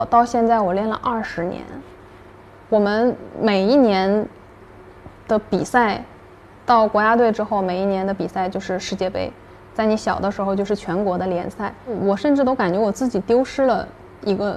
到现在我练了20年，我们每一年的比赛，到国家队之后，每一年的比赛就是世界杯，在你小的时候就是全国的联赛。我甚至都感觉我自己丢失了一个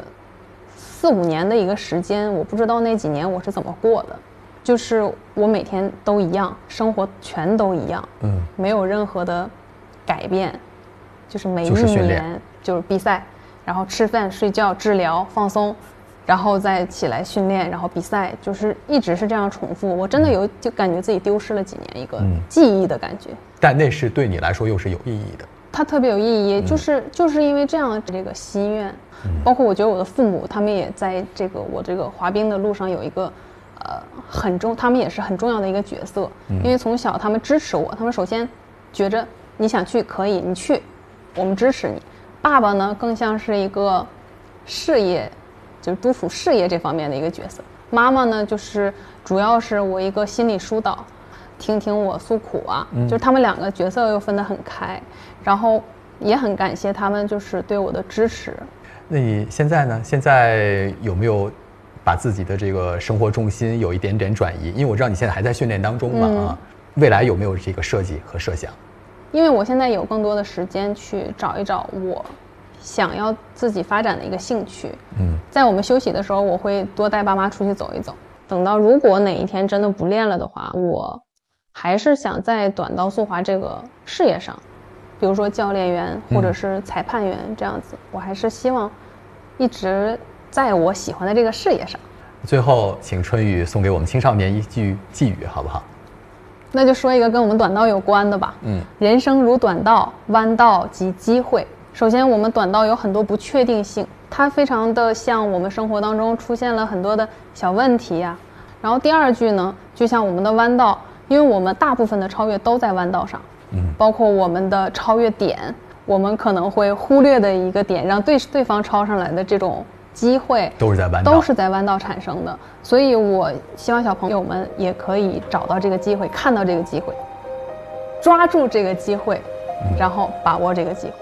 4、5年的一个时间，我不知道那几年我是怎么过的。就是我每天都一样，生活全都一样，没有任何的改变，就是每一年就是比赛，然后吃饭、睡觉、治疗、放松，然后再起来训练，然后比赛，就是一直是这样重复。我真的就感觉自己丢失了几年一个记忆的感觉。 但那是对你来说又是有意义的。 它特别有意义，就是因为这样这个心愿，包括我觉得我的父母他们也在我这个滑冰的路上有一个他们也是很重要的一个角色，因为从小他们支持我，他们首先觉着你想去可以，你去，我们支持你。爸爸呢更像是一个事业，就是督促事业这方面的一个角色。妈妈呢就是主要是我一个心理疏导，听听我诉苦啊，就是他们2个角色又分得很开，然后也很感谢他们就是对我的支持。 那你现在呢？现在有没有把自己的这个生活重心有一点点转移？因为我知道你现在还在训练当中嘛，未来有没有这个设计和设想？ 因为我现在有更多的时间去找一找我想要自己发展的一个兴趣。在我们休息的时候，我会多带爸妈出去走一走。等到如果哪一天真的不练了的话，我还是想在短道速滑这个事业上，比如说教练员或者是裁判员这样子，我还是希望一直在我喜欢的这个事业上。 最后请春雨送给我们青少年一句寄语好不好？ 那就说一个跟我们短道有关的吧。人生如短道，弯道即机会。首先我们短道有很多不确定性，它非常的像我们生活当中出现了很多的小问题呀。然后第二句呢，就像我们的弯道，因为我们大部分的超越都在弯道上，包括我们的超越点，我们可能会忽略的一个点，让对方超上来的这种机会都是在弯道产生的。所以我希望小朋友们也可以找到这个机会，看到这个机会，抓住这个机会，然后把握这个机会。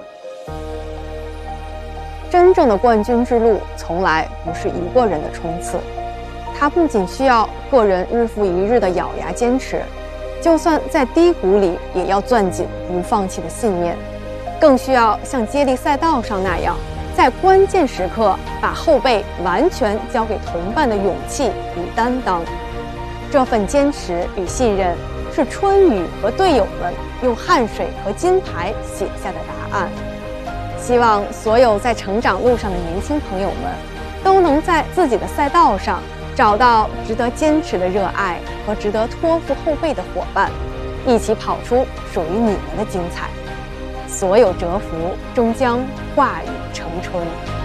真正的冠军之路从来不是一个人的冲刺，它不仅需要个人日复一日的咬牙坚持，就算在低谷里也要攥紧不放弃的信念，更需要像接力赛道上那样，在关键时刻把后背完全交给同伴的勇气与担当。这份坚持与信任，是春雨和队友们用汗水和金牌写下的答案。希望所有在成长路上的年轻朋友们，都能在自己的赛道上找到值得坚持的热爱和值得托付后背的伙伴，一起跑出属于你们的精彩。所有蛰伏终将化雨成春。